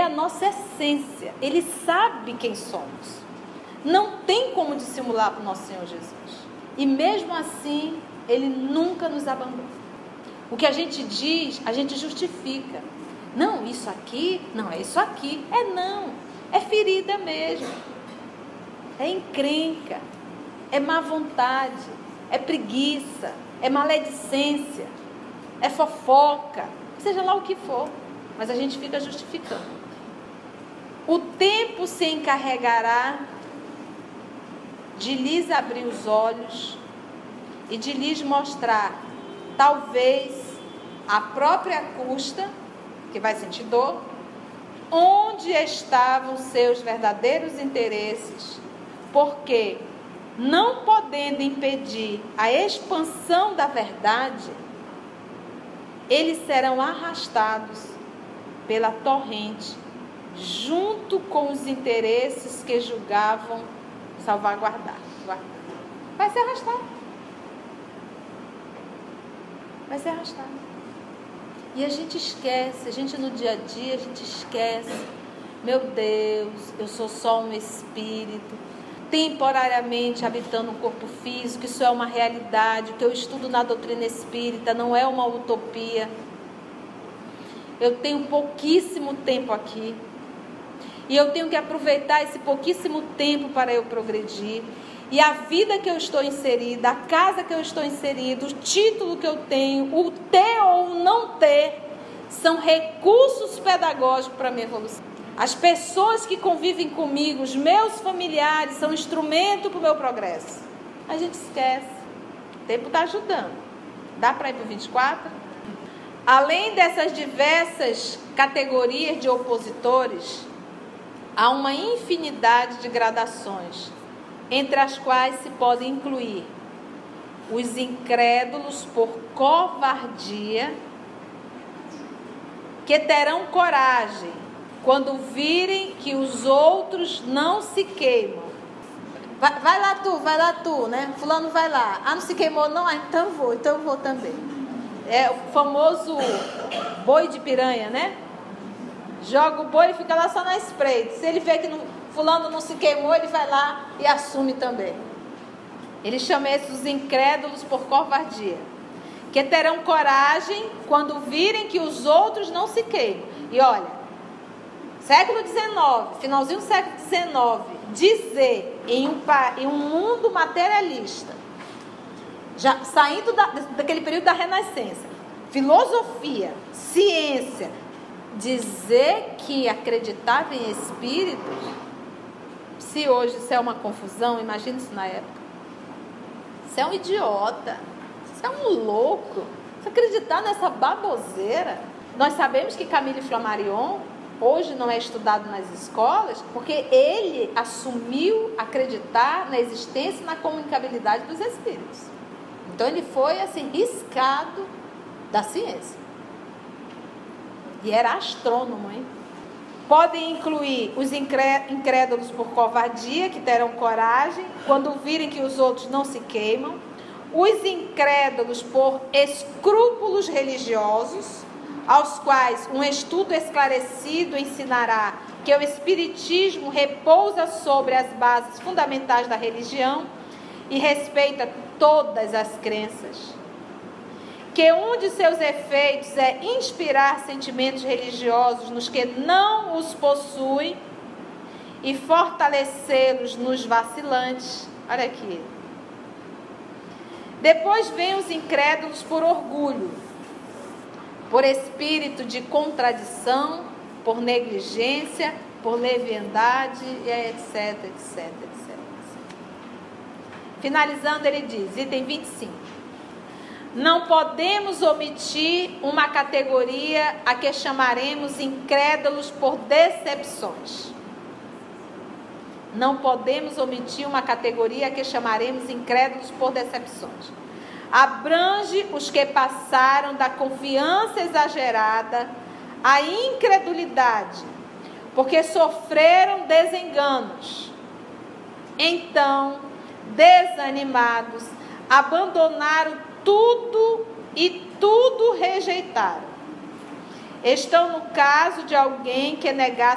a nossa essência. Ele sabe quem somos. Não tem como dissimular para o nosso Senhor Jesus. E mesmo assim, Ele nunca nos abandona. O que a gente diz, a gente justifica. Não, isso aqui, não, é isso aqui. Não, é ferida mesmo. É encrenca, é má vontade, é preguiça, é maledicência, é fofoca, seja lá o que for. Mas a gente fica justificando. O tempo se encarregará de lhes abrir os olhos e de lhes mostrar, talvez à própria custa, que vai sentir dor, onde estavam seus verdadeiros interesses, porque, não podendo impedir a expansão da verdade, eles serão arrastados pela torrente, junto com os interesses que julgavam salvaguardar. Vai ser arrastado. Vai ser arrastado. E a gente esquece, a gente no dia a dia, a gente esquece. Meu Deus, eu sou só um espírito, temporariamente habitando um corpo físico. Isso é uma realidade. O que eu estudo na doutrina espírita não é uma utopia. Eu tenho pouquíssimo tempo aqui. E eu tenho que aproveitar esse pouquíssimo tempo para eu progredir. E a vida que eu estou inserida, a casa que eu estou inserida, o título que eu tenho, o ter ou não ter, são recursos pedagógicos para a minha evolução. As pessoas que convivem comigo, os meus familiares, são instrumento para o meu progresso. A gente esquece. O tempo está ajudando. Dá para ir para o 24? Além dessas diversas categorias de opositores, há uma infinidade de gradações, entre as quais se podem incluir os incrédulos por covardia, que terão coragem quando virem que os outros não se queimam. Vai lá tu, né? Fulano vai lá. Não se queimou não? Então eu vou também. É o famoso boi de piranha, né? Joga o boi e fica lá só na espreita. Se ele vê que fulano não se queimou, ele vai lá e assume também. Ele chama esses incrédulos por covardia, que terão coragem quando virem que os outros não se queimam. E olha, século XIX, finalzinho do século XIX, dizer em um mundo materialista, já saindo daquele período da Renascença, filosofia, ciência, dizer que acreditava em espíritos, se hoje isso é uma confusão, imagina isso na época. Você é um idiota, você é um louco, você acreditar nessa baboseira. Nós sabemos que Camille Flammarion hoje não é estudado nas escolas, porque ele assumiu acreditar na existência e na comunicabilidade dos espíritos. Então ele foi assim, riscado da ciência. E era astrônomo, hein? Podem incluir os incrédulos por covardia, que terão coragem quando virem que os outros não se queimam. Os incrédulos por escrúpulos religiosos, aos quais um estudo esclarecido ensinará que o espiritismo repousa sobre as bases fundamentais da religião e respeita todas as crenças. Que um de seus efeitos é inspirar sentimentos religiosos nos que não os possuem e fortalecê-los nos vacilantes. Olha aqui. Depois vem os incrédulos por orgulho, por espírito de contradição, por negligência, por leviandade, etc, etc, etc. Finalizando, ele diz, item 25. Não podemos omitir uma categoria a que chamaremos incrédulos por decepções. Não podemos omitir uma categoria a que chamaremos incrédulos por decepções. Abrange os que passaram da confiança exagerada à incredulidade, porque sofreram desenganos. Então, desanimados, abandonaram tudo e tudo rejeitaram. Estão no caso de alguém que negasse